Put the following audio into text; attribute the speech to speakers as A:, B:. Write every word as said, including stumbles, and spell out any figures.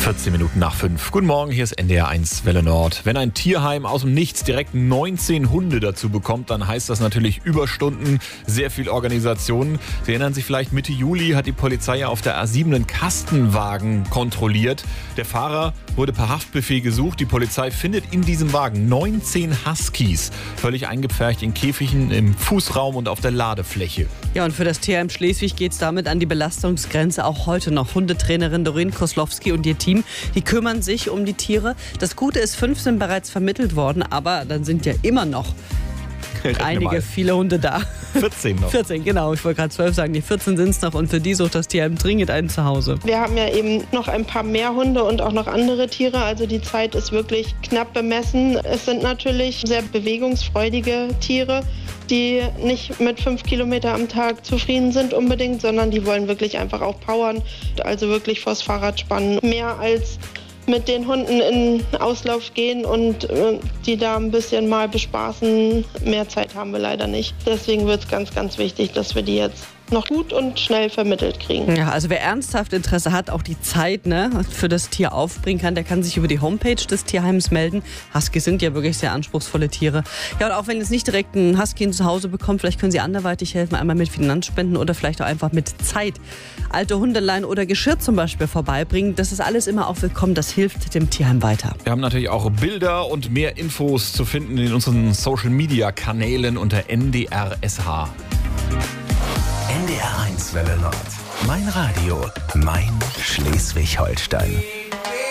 A: vierzehn Minuten nach fünf. Guten Morgen, hier ist N D R eins Welle Nord. Wenn ein Tierheim aus dem Nichts direkt neunzehn Hunde dazu bekommt, dann heißt das natürlich Überstunden, sehr viel Organisation. Sie erinnern sich vielleicht, Mitte Juli hat die Polizei auf der A sieben einen Kastenwagen kontrolliert. Der Fahrer wurde per Haftbefehl gesucht. Die Polizei findet in diesem Wagen neunzehn Huskies, völlig eingepfercht in Käfigen im Fußraum und auf der Ladefläche.
B: Ja, und für das Tierheim Schleswig geht es damit an die Belastungsgrenze auch heute noch. Hundetrainerin Doreen Koslowski und ihr Team, die kümmern sich um die Tiere. Das Gute ist, fünf sind bereits vermittelt worden, aber dann sind ja immer noch einige,
A: mal.
B: viele Hunde da.
A: vierzehn noch.
B: vierzehn, genau. Ich wollte gerade zwölf sagen. Die vierzehn sind es noch und für die sucht das Tierheim dringend ein Zuhause.
C: Wir haben ja eben noch ein paar mehr Hunde und auch noch andere Tiere. Also die Zeit ist wirklich knapp bemessen. Es sind natürlich sehr bewegungsfreudige Tiere, die nicht mit fünf Kilometer am Tag zufrieden sind unbedingt, sondern die wollen wirklich einfach auch powern. Also wirklich vors Fahrrad spannen. Mehr als mit den Hunden in Auslauf gehen und äh, die da ein bisschen mal bespaßen. Mehr Zeit haben wir leider nicht. Deswegen wird es ganz, ganz wichtig, dass wir die jetzt noch gut und schnell vermittelt kriegen.
B: Ja, also wer ernsthaft Interesse hat, auch die Zeit ne, für das Tier aufbringen kann, der kann sich über die Homepage des Tierheims melden. Huskies sind ja wirklich sehr anspruchsvolle Tiere. Ja, und auch wenn ihr jetzt nicht direkt einen Husky zu Hause bekommt, vielleicht können Sie anderweitig helfen, einmal mit Finanzspenden oder vielleicht auch einfach mit Zeit. Alte Hundeleien oder Geschirr zum Beispiel vorbeibringen, das ist alles immer auch willkommen, das hilft dem Tierheim weiter.
A: Wir haben natürlich auch Bilder und mehr Infos zu finden in unseren Social-Media-Kanälen unter N D R S H.
D: N D R eins Welle Nord. Mein Radio, mein Schleswig-Holstein.